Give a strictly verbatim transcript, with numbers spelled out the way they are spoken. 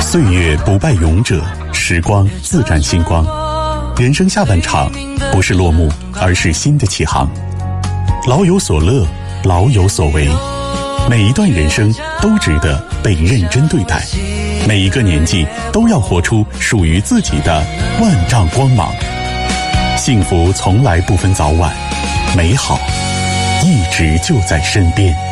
岁月不败勇者，时光自展星光。人生下半场，不是落幕，而是新的起航。老有所乐，老有所为。每一段人生都值得被认真对待，每一个年纪都要活出属于自己的万丈光芒。幸福从来不分早晚，美好一直就在身边。